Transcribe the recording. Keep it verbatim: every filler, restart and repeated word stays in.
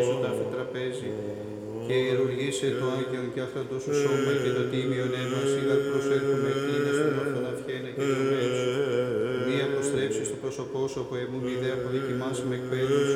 σου τα αφιτραπέζι, και ιερουργήσε το Άγιον και άφραντο σου σώμα και το τίμιον αίμα, σίγαρ προσέρχομαι εκείνα στον ορθόν αυχένα και δεδομένου σου. Μη αποστρέψεις το πρόσωπό σου από εμού, μη δε αποδοκιμάσαι με εκπαίδευση.